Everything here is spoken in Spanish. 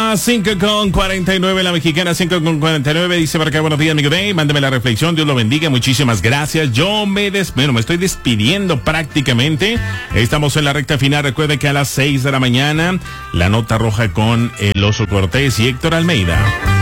las 5:49, la mexicana 5:49, dice para acá, buenos días, amigo Day, mándeme la reflexión, Dios lo bendiga, muchísimas gracias. Yo me estoy despidiendo prácticamente, estamos en la recta final, recuerde que a las 6 de la mañana, la nota roja con el Oso Cortés y Héctor Almeida.